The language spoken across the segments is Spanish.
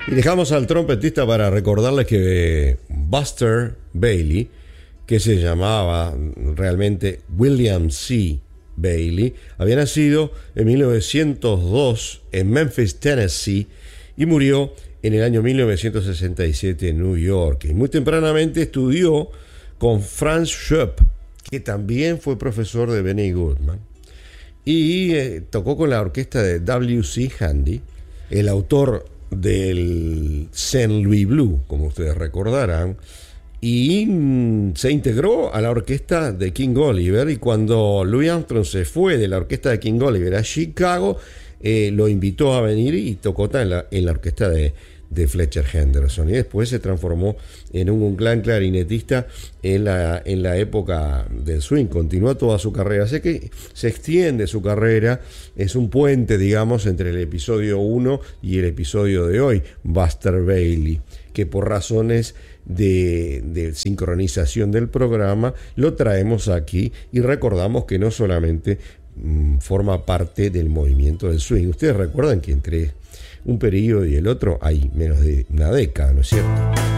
Y dejamos al trompetista para recordarles que Buster Bailey, que se llamaba realmente William C. Bailey, había nacido en 1902 en Memphis, Tennessee, y murió en el año 1967 en New York. Y muy tempranamente estudió con Franz Schoep, que también fue profesor de Benny Goodman, y tocó con la orquesta de W.C. Handy, el autor del Saint Louis Blue, como ustedes recordarán, y se integró a la orquesta de King Oliver. Y cuando Louis Armstrong se fue de la orquesta de King Oliver a Chicago, lo invitó a venir y tocó en la orquesta de Fletcher Henderson, y después se transformó en un gran clarinetista en la época del swing. Continuó toda su carrera, así que se extiende su carrera, es un puente, digamos, entre el episodio 1 y el episodio de hoy. Buster Bailey, que por razones de sincronización del programa lo traemos aquí y recordamos que no solamente forma parte del movimiento del swing. Ustedes recuerdan que entre un periodo y el otro hay menos de una década, ¿no es cierto?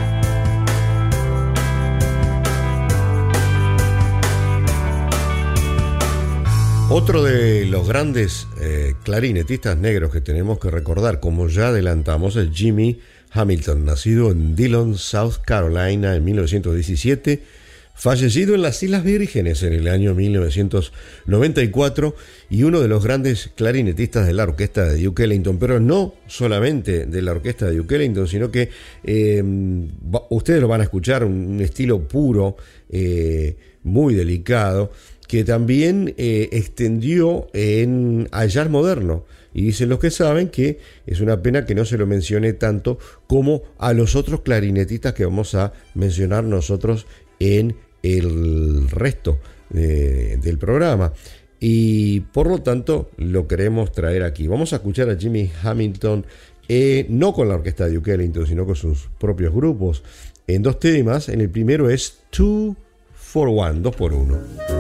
Otro de los grandes clarinetistas negros que tenemos que recordar, como ya adelantamos, es Jimmy Hamilton, nacido en Dillon, South Carolina en 1917, fallecido en las Islas Vírgenes en el año 1994, y uno de los grandes clarinetistas de la orquesta de Duke Ellington, pero no solamente de la orquesta de Duke Ellington, sino que ustedes lo van a escuchar, un estilo puro, muy delicado, que también extendió al jazz moderno. Y dicen los que saben que es una pena que no se lo mencione tanto como a los otros clarinetistas que vamos a mencionar nosotros en el resto del programa. Y por lo tanto lo queremos traer aquí. Vamos a escuchar a Jimmy Hamilton, no con la orquesta de Duke Ellington, sino con sus propios grupos, en dos temas. En el primero es 2 for 1, 2 por 1.